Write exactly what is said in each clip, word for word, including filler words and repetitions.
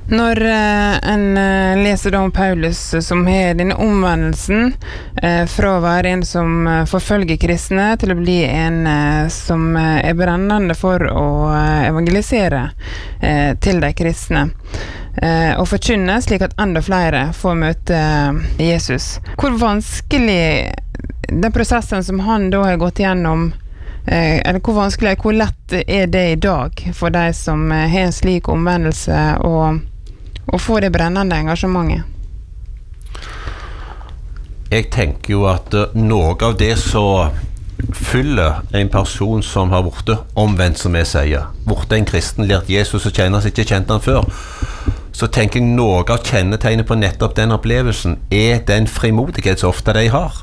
Når eh, en eh, leser da om Paulus som har denne omvendelsen eh, fra å være en som eh, forfølger kristne til å bli en eh, som eh, er brennende for å eh, evangelisere eh, til de kristne eh, og forkynne slik at enda flere får møte eh, Jesus. Hvor vanskelig den prosessen som han da har gått gjennom, eh, eller hvor vanskelig, hvor lett er det i dag for de som eh, har en slik omvendelse og og få det brennende engasjementet? Jeg tenker jo at noe av det som fyller en person som har vært omvendt, som jeg sier, vært en kristen, lært Jesus og kjenner seg ikke kjent han før, så tenker jeg noe av kjennetegnet på nettopp den opplevelsen er den frimodighet som ofte de har.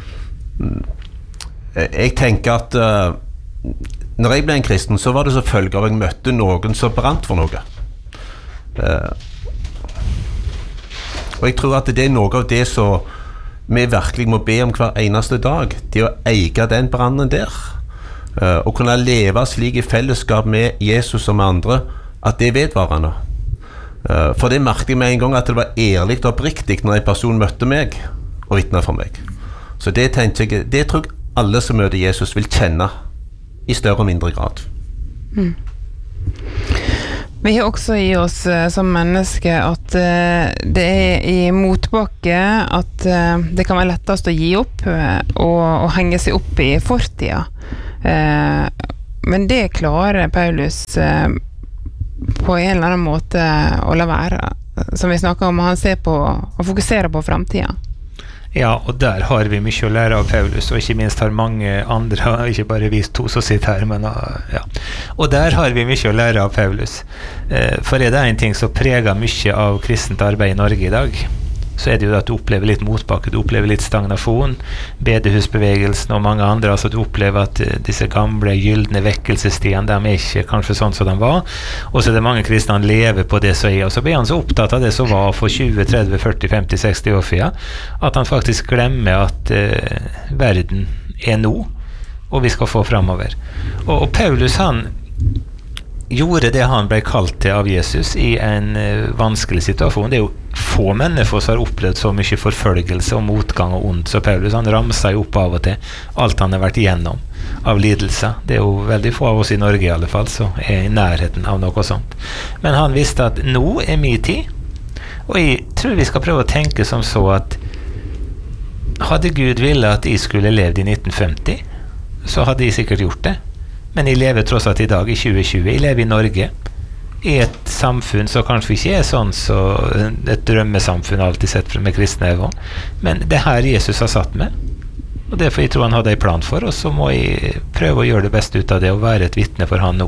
Jeg tenker at uh, når jeg ble en kristen, så var det så følge av at jeg møtte noen som brant for noe. Uh, Og jeg tror at det er noe av det som vi virkelig må be om hver eneste dag, det å eie den brannen der, uh, og kunne leve slik i fellesskap med Jesus og med andre, at det er vedvarende. Uh, for det merket jeg med en gang at det var ærlig og oppriktig når en person møtte meg og vittnet for meg. Så det tenker jeg, det tror jeg alle som møter Jesus vil kjenne i større og mindre grad. Mm. Vi har også i oss uh, som mennesker at uh, det er i motbakke at uh, det kan være lettest å gi opp uh, og, og henge seg opp i fortida. Uh, men det klarer Paulus uh, på en eller annen måte å la være. Som vi snakker om, han ser på og fokuserer på fremtiden. Ja, og der har vi mye å lære av Paulus, og ikke minst har mange andre, ikke bare vi to som sitter her, men ja. Og der har vi mye å lære av Paulus. For er det en ting som preger mye av kristent arbeid i Norge i dag, så er det jo at du opplever litt motbakke, du opplever litt stagnasjon, bedehusbevegelsen og mange andre, altså du opplever at disse gamle, gyldne vekkelsestiene, de er ikke kanskje sånn som de var, og så er det mange kristne han lever på det som er, og så blir han så opptatt av det som var for tjue, tretti, førti, femti, seksti år siden, at han faktisk glemmer at uh, verden er nå, og vi skal få fremover. Og, og Paulus, han gjorde det han ble kalt til av Jesus i en uh, vanskelig situasjon. Det er jo få mennesker som har opplevd så mye forfølgelse og motgang og ondt, så Paulus han ramser jo opp av og til alt han har vært igjennom av lidelser. Det er jo veldig få av oss i Norge i alle fall som er i nærheten av noe sånt. Men han visste at nå er min tid, og jeg tror vi skal prøve å tenke som så at hadde Gud ville at jeg skulle levd i nitten femti, så hadde jeg sikkert gjort det. Men jeg lever tross alt i dag i tjue tjue. Jeg lever i Norge, i et samfunn som kanskje ikke er sånn så et drømmesamfunn alltid sett med kristne øyne. Men det her Jesus har satt med, og derfor jeg tror han hadde en plan for, og så må jeg prøve å gjøre det beste ut av det og være et vittne for han nå.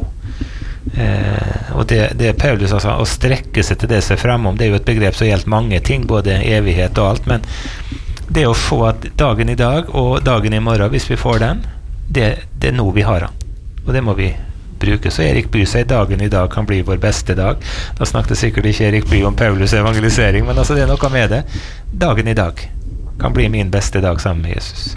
Eh, og det, det Paulus altså, å strekke seg til det som er fremom, det er jo et begrep som gjelder mange ting, både evighet og alt, men det å få at dagen i dag og dagen i morgen, hvis vi får den, det, det er nå vi har han. Og det må vi bruke. Så Erik Bye sier dagen i dag kan bli vår beste dag. Da snakket sikkert ikke Erik Bye om Paulus evangelisering, men altså det er noe med det. Dagen i dag kan bli min beste dag sammen med Jesus.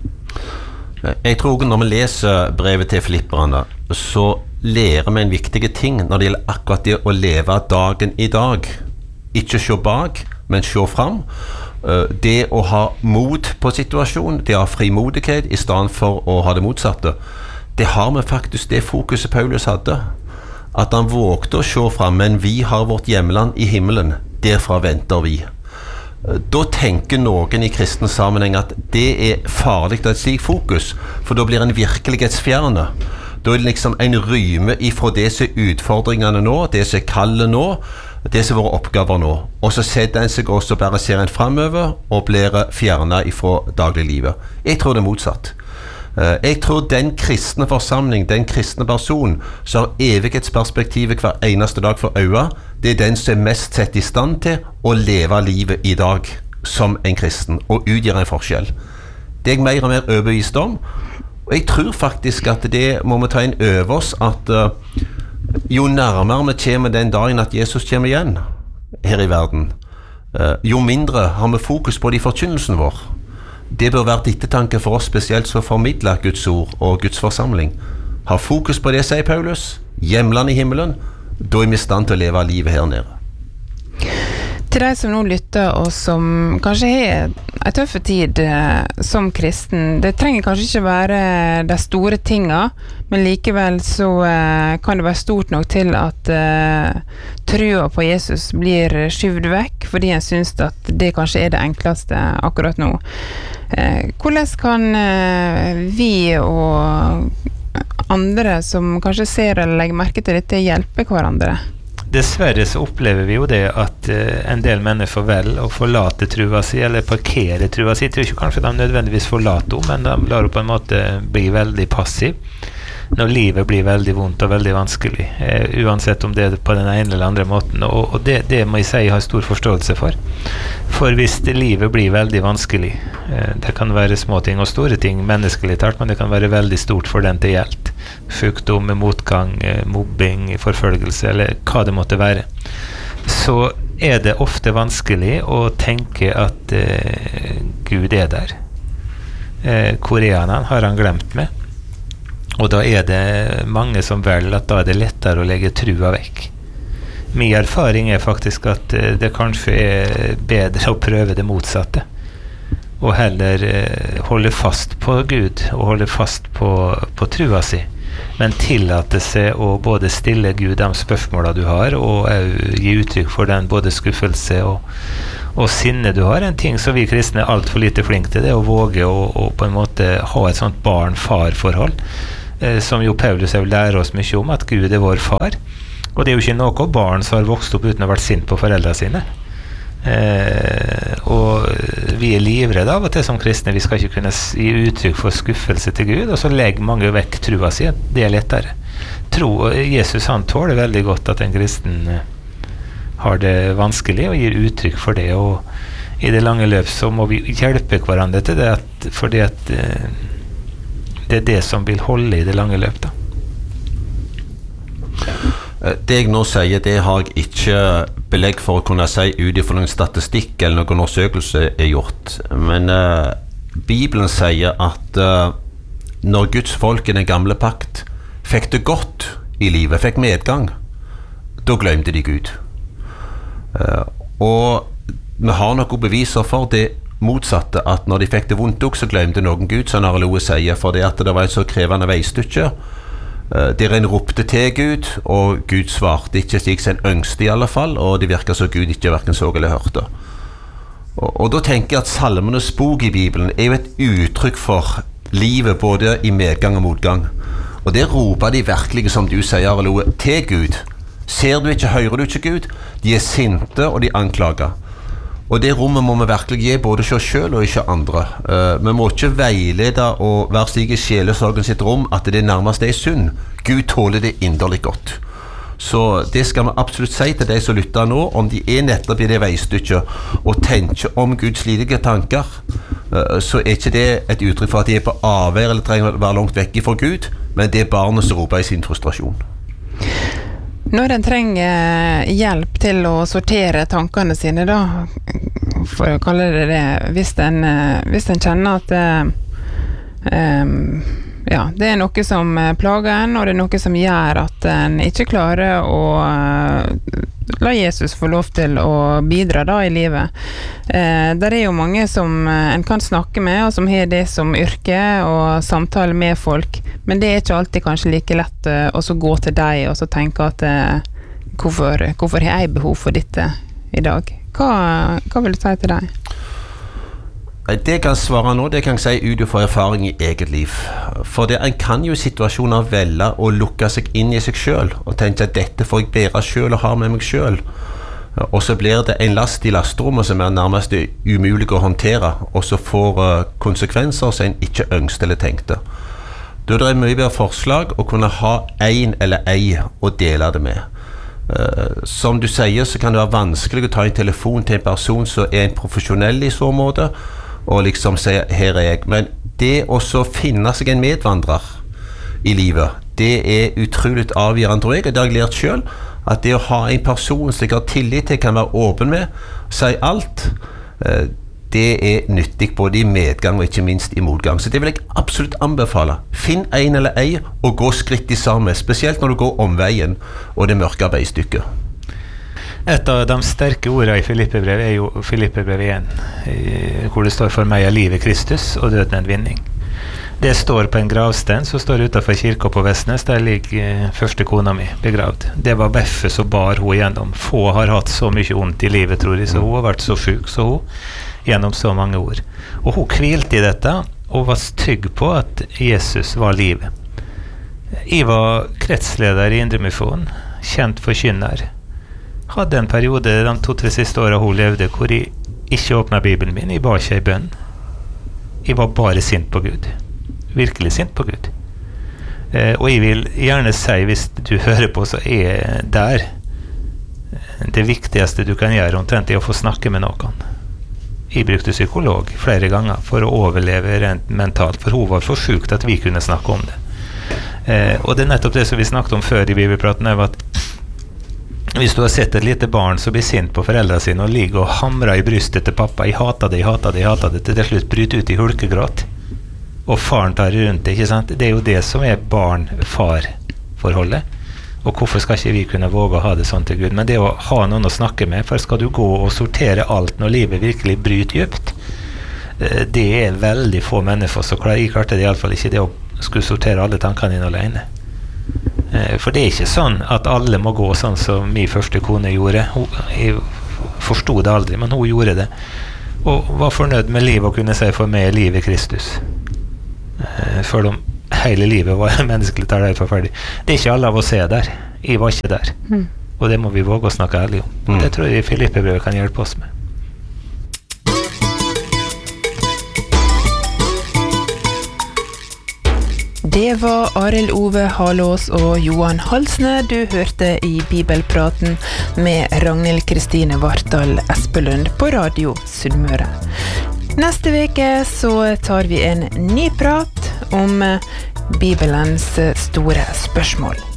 Jeg tror når vi leser brevet til Filipperne, så lærer vi en viktig ting når det gjelder akkurat det å leve dagen i dag. Ikke se bak, men se fram. Det å ha mod på situasjonen, det å ha frimodighet i stedet for å ha det motsatte. Det har vi faktisk det fokuset Paulus hadde, at han vågte å se fram, men vi har vårt hjemland i himmelen, derfra venter vi. Da tenker noen i kristen sammenheng at det er farlig å ha et slik fokus, for da blir en virkelighetsfjerne. Da er det liksom en ryme ifra det som er utfordringene nå, det som er kallet nå, det som er våre oppgaver nå. Og så setter en seg også bare ser en fremover og blir fjernet ifra dagliglivet. Jeg tror det er motsatt. Jeg tror den kristne forsamling, den kristne person som har evighetsperspektivet hver eneste dag for øye, det er den som er mest sett i stand til å leve livet i dag som en kristen og utgjøre en forskjell. Det er jeg mer og mer overbevist om, og jeg tror faktisk at det må vi ta inn over oss at uh, jo nærmere vi kommer den dagen at Jesus kommer igjen her i verden, uh, jo mindre har vi fokus på det i forkynnelsen vår. Det bør være ettertanke for oss spesielt som formidler Guds ord og Guds forsamling. Ha fokus på det, sier Paulus. Hjemland i himmelen. Da er vi i stand til å leve livet her nede. Til de som nå lytter og som kanskje har en tøffe tid eh, som kristen, det trenger kanskje ikke være de store tingene, men likevel så eh, kan det være stort nok til at eh, trua på Jesus blir skyvd vekk, fordi en synes at det kanskje er det enkleste akkurat nå. Eh, hvordan kan eh, vi og andre som kanskje ser eller legger merke til dette hjelpe hverandre? Dessverre så opplever vi jo det at uh, en del mennesker velger å forlate trua si, eller parkere trua si. Jeg tror ikke kanskje de nødvendigvis forlater henne, men de lar henne på en måte bli veldig passiv når livet blir veldig vondt og veldig vanskelig, uh, uansett om det er på den ene eller andre måten. Og, og det, det må jeg si jeg har stor forståelse for. For hvis det livet blir veldig vanskelig, uh, det kan være små ting og store ting, menneskelig talt, men det kan være veldig stort for den til hjelp. Sjukdom, motgang, mobbing, forfølgelse, eller hva det måtte være, så er det ofte vanskelig å tenke at eh, Gud er der. Eh, koreanerne har han glemt med, og da er det mange som velger at da er det lettere å legge trua vekk. Min erfaring er faktisk at eh, det kanskje er bedre å prøve det motsatte, og heller eh, holde fast på Gud, og holde fast på, på trua si, men tillate seg å både stille Gud de spørsmålene du har, og uh, gi uttrykk for den både skuffelse og, og sinne du har. En ting som vi kristne er alt for lite flinke til, det er å våge å, å på en måte ha et sånt barn-far-forhold, uh, som jo Paulus vil lære oss mye om, at Gud er vår far. Og det er jo ikke noe barn som har vokst opp uten å ha vært sint på foreldrene sine. Eh, og vi er livredde av og til som kristne. Vi skal ikke kunne gi uttrykk for skuffelse til Gud, og så legger mange vekk trua si. Det er lettere. Tro, Jesus han tåler veldig godt at en kristen har det vanskelig og gir uttrykk for det, og i det lange løp så må vi hjelpe hverandre til det, at, fordi at eh, det er det som vil holde i det lange løp da. Det jeg nå sier, det har jeg ikke belegg for å kunne si ut ifra noen statistikk eller noen undersøkelse er gjort. Men uh, Bibelen sier at uh, når Guds folk i den gamle pakt fikk det godt i livet, fikk medgang, da glemte de Gud. Uh, og vi har noen beviser for det motsatte, at når de fikk det vondt også, så glemte noen Gud, som Are Loe sier, for det at det var et så krevende veistykke. Der en ropte til Gud, og Gud svarte ikke slik som en ønsket i alle fall, og det virker så Gud ikke hverken så eller hørte. Og, og da tenker jeg at Salmenes bok i Bibelen er jo et uttrykk for livet både i medgang og motgang. Og det roper de virkelig, som du sier, Are Loe, til Gud. Ser du ikke, hører du ikke Gud? De er sinte, og de anklager. Og det rommet må vi virkelig gi både til oss selv og ikke andre. Uh, vi må ikke veilede og være slik i sjelesorgen sitt rom at det nærmest er synd. Gud tåler det inderlig godt. Så det skal vi absolutt si til de som lytter nå, om de er nettopp i det veistykket og tenker om Guds lidige tanker, uh, så er ikke det et uttrykk for at de er på avvær eller trenger å være langt vekk fra Gud, men det er barnet som roper i sin frustrasjon. Når en trenger hjelp til å sortere tankene sine da, for å kalle det det, hvis en, hvis en kjenner at um, ja, det er noe som plager en, og det er noe som gjør at en ikke klarer å uh, la Jesus få lov til å bidra da i livet. Eh, der er jo mange som en kan snakke med, og som har det som yrke og samtale med folk, men det er ikke alltid kanskje like lett uh, å så gå til deg og så tenke at uh, hvorfor, hvorfor har jeg behov for dette i dag? Hva, hva vil du si til deg? Det jeg kan svare nå, det kan jeg si ut fra erfaring i eget liv. For det, en kan jo i situasjoner velge å lukke seg inn i seg selv, og tenke at dette får jeg bære selv og ha med meg selv. Og så blir det en last i lasterommet som er nærmest umulig å håndtere, og så får uh, konsekvenser som en ikke ønsket eller tenkte. Da er det mye bedre forslag å kunne ha en eller ei å dele det med. Uh, som du sier, så kan det være vanskelig å ta en telefon til en person som er en profesjonell i så måte, og liksom si, her er jeg. Men det også finne seg en medvandrer i livet, det er utrolig avgjørende, tror jeg. Det har jeg lært selv, at det å ha en person som jeg har tillit til, kan være åpen med, si alt, det er nyttig både i medgang og ikke minst i motgang. Så det vil jeg absolutt anbefale. Finn en eller ei og gå skritt i sammen, spesielt når du går omveien og det mørke veistykket. Et av de sterke ordene i Filippebrevet er jo Filippebrevet igjen, hvor det står for meg er livet Kristus og døden en vinning. Det står på en gravsten som står utenfor kirka på Vestnes, der ligger første kona mi begravd. Det var beffet som bar hun gjennom. Få har hatt så mye ondt i livet, tror jeg, så hun har vært så syk, så hun, gjennom så mange år. Og hun hvilte i dette, og var trygg på at Jesus var livet. Jeg var kretsleder i Indremisjonen, kjent forkynner. Hadde en periode de to-tre siste årene hun levde, hvor jeg ikke åpnet Bibelen min, jeg ba ikke i bønn. Jeg var bare sint på Gud. Virkelig sint på Gud. Eh, og jeg vil gjerne si, hvis du hører på, så er der det viktigste du kan gjøre omtrent er å få snakke med noen. Jeg brukte psykolog flere ganger for å overleve rent mentalt, for hun var for syk at vi kunne snakke om det. Eh, og det er nettopp det som vi snakket om før i Bibelpraten, er at hvis du har sett et lite barn som blir sint på foreldrene sine og ligger og hamrer i brystet til pappa, jeg hater det, jeg hater det, jeg hater det, til det slutt bryter ut i hulkegråt, og faren tar rundt det, ikke sant? Det er jo det som er barn-far-forholdet. Og hvorfor skal ikke vi kunne våge å ha det sånn til Gud? Men det å ha noen å snakke med, for skal du gå og sortere alt når livet virkelig bryter djupt, det er veldig få mennesker som klarer. Jeg klarte det i alle fall ikke, det å skulle sortere alle tankene dine alene. For det er ikke sånn at alle må gå sånn som min første kone gjorde. Jeg forstod det aldri, men hun gjorde det. Og var fornøyd med livet og kunne si for meg er livet Kristus. For om hele livet var menneskelig tar det forferdelig. Det er ikke alle av oss er der. Jeg var ikke der. Mm. Og det må vi våge å snakke ærlig om. Mm. Det tror jeg Filippebrevet kan hjelpe oss med. Det var Arild Ove Halås og Johan Halsne du hørte i Bibelpraten med Ragnhild Kristine Vartdal Espelund på Radio Sunnmøre. Neste veke så tar vi en ny prat om Bibelens store spørsmål.